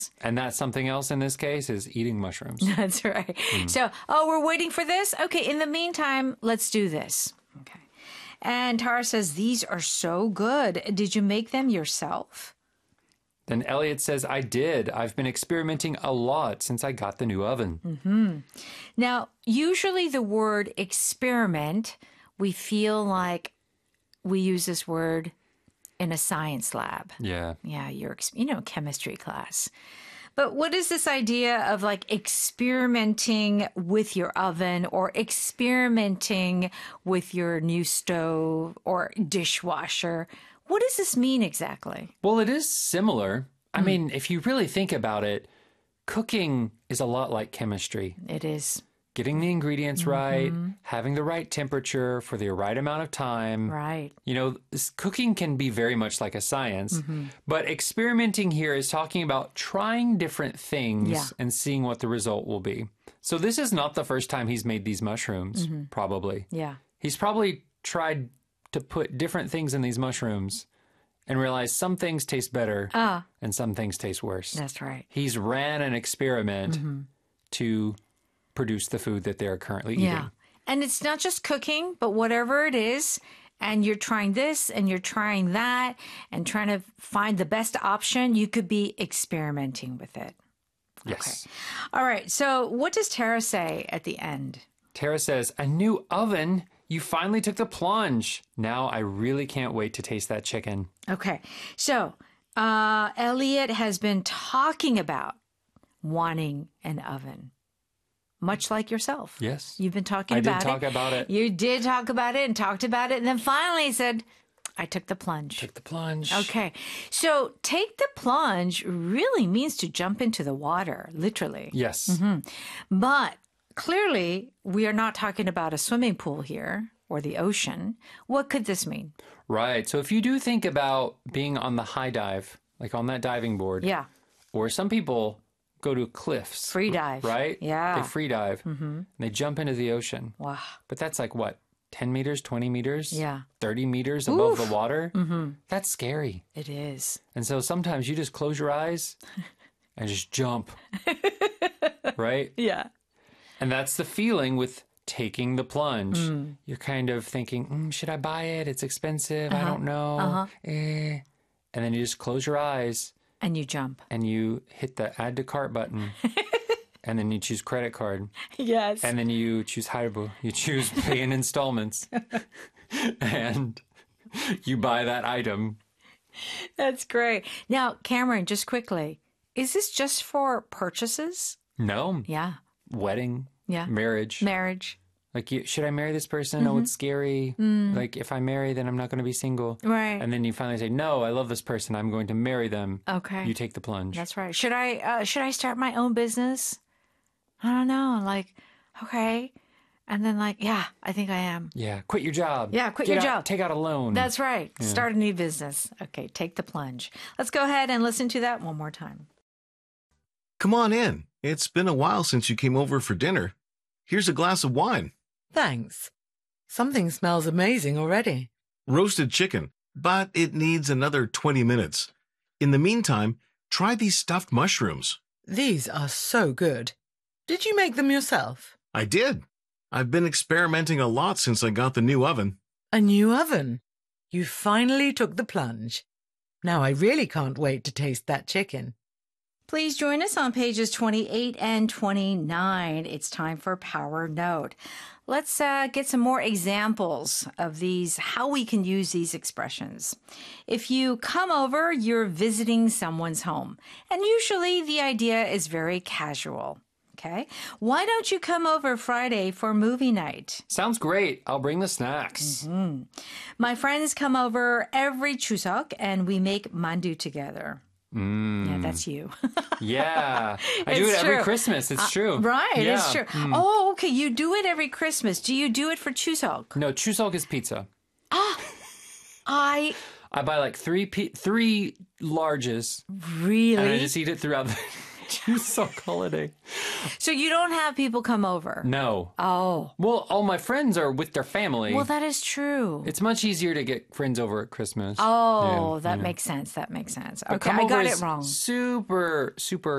And that something else in this case is eating mushrooms. That's right. So, oh, we're waiting for this? Okay, in the meantime, let's do this. Okay. And Tara says, these are so good. Did you make them yourself? Then Elliot says, I did. I've been experimenting a lot since I got the new oven. Now, usually the word experiment, we feel like we use this word in a science lab. Yeah. Yeah, chemistry class. But what is this idea of like experimenting with your oven or experimenting with your new stove or dishwasher? What does this mean exactly? Well, it is similar. I mean, if you really think about it, cooking is a lot like chemistry. It is. Getting the ingredients right, having the right temperature for the right amount of time. Right. Cooking can be very much like a science, but experimenting here is talking about trying different things and seeing what the result will be. So this is not the first time he's made these mushrooms, probably. Yeah. He's probably tried to put different things in these mushrooms and realized some things taste better and some things taste worse. That's right. He's ran an experiment to produce the food that they're currently eating. Yeah. And it's not just cooking, but whatever it is, and you're trying this and you're trying that and trying to find the best option, you could be experimenting with it. Yes. Okay. All right. So what does Tara say at the end? Tara says, a new oven? You finally took the plunge. Now I really can't wait to taste that chicken. Okay. So Elliot has been talking about wanting an oven. Much like yourself. Yes. You've been talking about it. I did talk about it. You did talk about it and talked about it. And then finally he said, I took the plunge. Took the plunge. Okay. So take the plunge really means to jump into the water, literally. Yes. But clearly we are not talking about a swimming pool here or the ocean. What could this mean? Right. So if you do think about being on the high dive, like on that diving board. Yeah. Or some people go to cliffs. Free dive. Right? Yeah. They free dive. And they jump into the ocean. Wow. But that's like what? 10 meters, 20 meters? Yeah. 30 meters above the water? That's scary. It is. And so sometimes you just close your eyes and just jump. Right? Yeah. And that's the feeling with taking the plunge. You're kind of thinking, should I buy it? It's expensive. I don't know. And then you just close your eyes. And you jump. And you hit the add to cart button. And then you choose credit card. Yes. And then you choose Haribo. You choose pay in installments. And you buy that item. That's great. Now, Cameron, just quickly, is this just for purchases? No. Yeah. Wedding. Yeah. Marriage. Marriage. Like, should I marry this person? Oh, it's scary. Like, if I marry, then I'm not going to be single. Right. And then you finally say, no, I love this person. I'm going to marry them. Okay. You take the plunge. That's right. Should I start my own business? I don't know. Like, okay. And then yeah, I think I am. Yeah. Quit your job. Yeah, quit Get your out- job. Take out a loan. That's right. Start a new business. Okay, take the plunge. Let's go ahead and listen to that one more time. Come on in. It's been a while since you came over for dinner. Here's a glass of wine. Thanks. Something smells amazing already. Roasted chicken, but it needs another 20 minutes. In the meantime, try these stuffed mushrooms. These are so good. Did you make them yourself? I did. I've been experimenting a lot since I got the new oven. A new oven? You finally took the plunge. Now I really can't wait to taste that chicken. Please join us on pages 28 and 29. It's time for Power Note. Let's get some more examples of these, how we can use these expressions. If you come over, you're visiting someone's home. And usually the idea is very casual. Okay. Why don't you come over Friday for movie night? Sounds great. I'll bring the snacks. My friends come over every Chuseok and we make mandu together. Yeah, that's you. Yeah. I do It's it every true. Christmas. It's true. Right, Yeah. it's true. Oh, okay. You do it every Christmas. Do you do it for Chuseok? No, Chuseok is pizza. I I buy like three larges. really. And I just eat it throughout the Chuseok holiday. So you don't have people come over? No. Oh. Well, all my friends are with their family. Well, that is true. It's much easier to get friends over at Christmas. Oh, that makes sense. That makes sense. Okay, I got it wrong. Super, super